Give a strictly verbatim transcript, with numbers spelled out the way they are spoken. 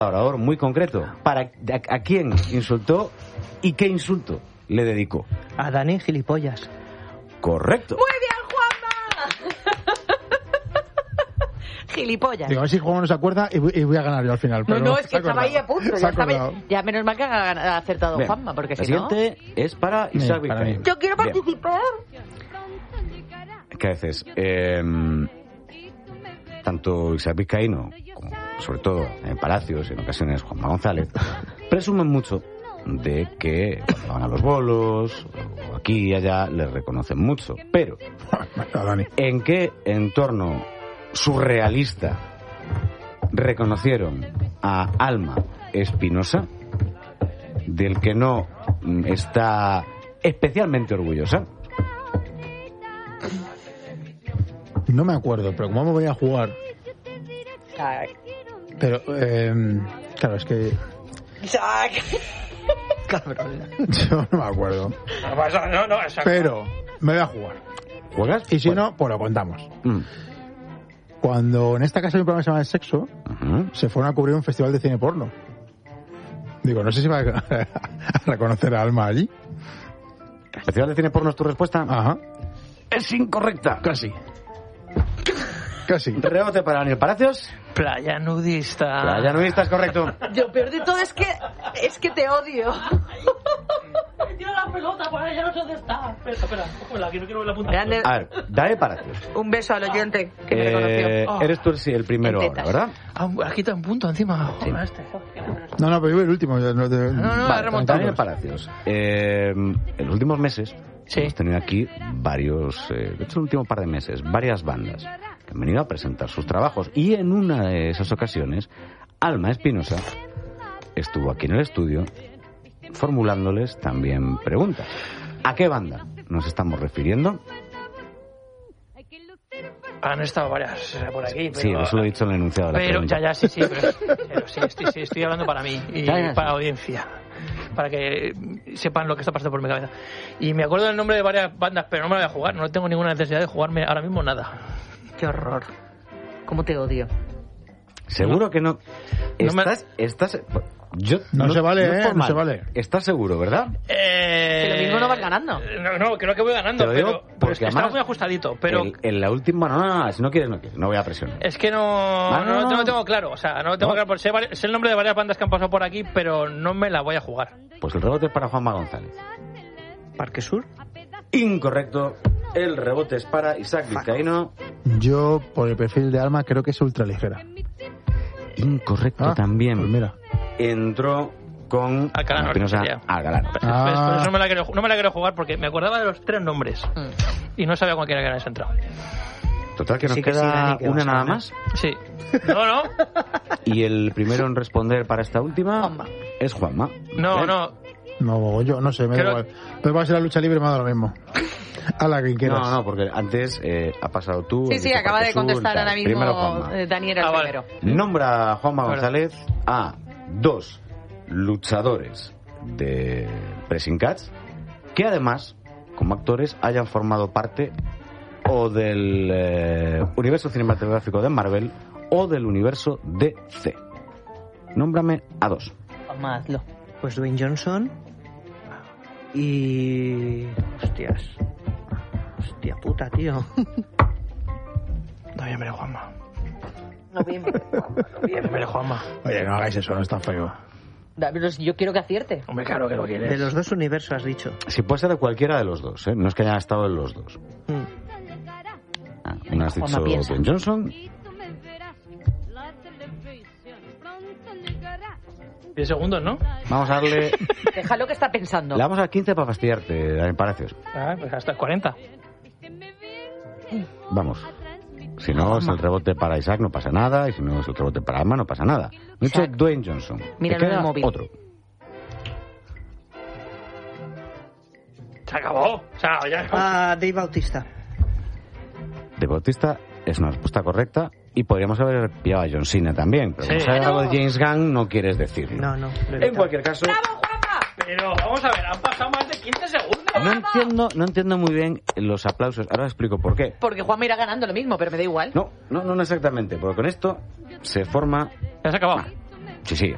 orador muy concreto. Para a, a quién insultó y qué insulto le dedicó. A Dani Gilipollas. Correcto. Muy bien, Juanma. Gilipollas. Digo, a ver si Juan no se acuerda y voy, y voy a ganar yo al final. No, Pero no, es que estaba ahí a punto. Ya, estaba, ya menos mal que ha acertado Bien. Juanma, porque La si no... siguiente es para Isaac para Vizcaíno. mí. Yo quiero Bien. participar. ¿Qué haces? Eh, tanto Isaac Vizcaíno, como sobre todo en Palacios, en ocasiones Juanma González, presumen mucho de que cuando van a los bolos, o aquí y allá, les reconocen mucho. Pero, ¿en qué entorno surrealista reconocieron a Alma Espinosa, del que no está especialmente orgullosa? No me acuerdo, pero como me voy a jugar. Pero, eh, claro, es que. Isaac. Cabrón. Yo no me acuerdo. No, no, exacto. Pero me voy a jugar. ¿Juegas? Y si Bueno. no, pues lo contamos. Mm. Cuando en esta casa hay un programa que se llama El Sexo, Ujú. se fueron a cubrir un festival de cine porno. Digo, no sé si va a reconocer a Alma allí. ¿Festival de cine porno es tu respuesta? Ajá. Es incorrecta. Casi. Casi. Rebote para Daniel Palacios. Playa nudista. Playa nudista es correcto. Lo peor de todo es que es que te odio. Tira la pelota, por ahí ya no sé dónde está. Espera, espera, cógela, que no quiero ver la punta. Grande. A ver, Daniel Palacios. Un beso al oyente que me Eh, reconoció. Oh. eres tú el, el primero En ahora, tetas. ¿verdad? Ah, has quitado un punto encima. Sí. Joder, este. No, no, pero yo voy el último. yo no te- No, no, Vale, ha remontado. Daniel Palacios. Eh, en los últimos meses Sí. hemos tenido aquí varios, eh, de hecho el último par de meses, varias bandas que han venido a presentar sus trabajos. Y en una de esas ocasiones, Alma Espinosa estuvo aquí en el estudio formulándoles también preguntas. ¿A qué banda nos estamos refiriendo? Han estado varias eh, por aquí. Pero, Sí, eso lo he dicho en el enunciado de la Pero, pregunta. ya, ya, sí, sí, pero, pero sí, estoy, sí, estoy hablando para mí y Ya, ya, para la sí. audiencia, para que sepan lo que está pasando por mi cabeza. Y me acuerdo del nombre de varias bandas, pero no me la voy a jugar, no tengo ninguna necesidad de jugarme ahora mismo nada. Qué horror. ¿Cómo te odio? Seguro que no. No me- Estás, estás, yo, No se vale, es ¿eh? por No mal. se vale. Estás seguro, ¿verdad? Eh... Que lo mismo no vas ganando. No, no, creo que voy ganando, Te lo digo pero, pero porque es que está además muy ajustadito. Pero El- en la última, no, no, no, si no quieres, no quieres, no voy a presionar. es que no, Ah, no, no, no. no lo tengo claro. O sea, no lo tengo No. claro. Porque sé, vari- sé el nombre de varias bandas que han pasado por aquí, pero no me la voy a jugar. Pues el rebote es para Juanma González. ¿Parque Sur? Incorrecto. El rebote es para Isaac Vizcaíno. Yo, por el perfil de Alma, creo que es ultraligera. Incorrecto Ah, también. Pues mira. Entró con Alcalá Norte, Espinosa ya. Alcalá Norte. Pues- pues Ah. por eso no me, la quiero, no me la quiero jugar porque me acordaba de los tres nombres Mm. y no sabía con quién era esa entrada. Total, que nos Sí que sí, queda Dani, que una vas a nada ganar. más. Sí. No, no. Y el primero en responder para esta última Juanma. es Juanma. No, ¿Vale? no. No, yo no sé, me da Creo- igual. Pero va a ser la lucha libre, me da lo mismo. A la que quieras. No, no, porque antes eh, ha pasado tú. Sí, has sí, dicho acaba de Parque Sur, contestar tal. ahora Primero mismo Juanma. eh, Daniel el Ah, vale. primero. Nombra a Juanma Vale. González a dos luchadores de Pressing Catch que además, como actores, hayan formado parte o del eh, universo cinematográfico de Marvel o del universo D C. Nómbrame a dos. Juanma, hazlo. Pues Dwayne Johnson y... Hostias. Hostia puta, tío. Noviembre, Juanma. Noviembre. Noviembre, Juanma. Oye, no hagáis eso, no está feo. Da- pero Yo quiero que acierte. Hombre, claro que lo quieres. De los dos universos has dicho. Si puede ser de cualquiera de los dos, ¿eh? No es que hayan estado en los dos. Mm. Ah, uno has Juanma, dicho piensa. Dwayne Johnson. diez segundos, ¿no? Vamos a darle... Déjalo que está pensando. Le vamos a quince para fastidiarte, Daniel Palacios. Ah, pues hasta el cuarenta. Vamos. Si no es el rebote para Isaac, no pasa nada. Y si no es el rebote para Alma, no pasa nada. Me he dicho Isaac. Dwayne Johnson. Míralo Te en el queda móvil. otro. Se acabó. O sea, ya... Ah, Dave Bautista. De Bautista es una respuesta correcta. Y podríamos haber pillado a John Cena también. Pero Sí. como sabes algo de James Gunn, no quieres decirlo. No, no. lo he En evitado. cualquier caso, Pero vamos a ver, han pasado más de quince segundos. no entiendo, no entiendo muy bien los aplausos. Ahora os explico por qué. Porque Juanma irá ganando lo mismo, pero me da igual. No, no, no, no exactamente. Porque con esto se forma... Ya se ha acabado. Sí, sí,